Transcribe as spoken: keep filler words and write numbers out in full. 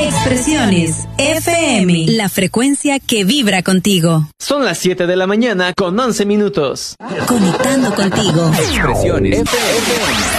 Expresiones F M, la frecuencia que vibra contigo. Son las siete de la mañana con once minutos. Conectando contigo. Expresiones F M.